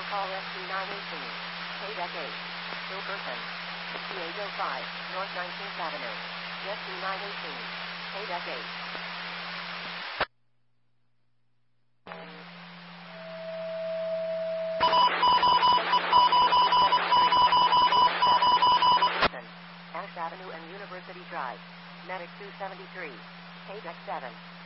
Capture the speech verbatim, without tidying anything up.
Call S T nine eighteen. K deck eight. Wilkerson. T eight oh five, North nineteenth Avenue. S T nine eighteen. K deck eight. Ash Avenue and University Drive. Medic two seventy-three. K deck seven.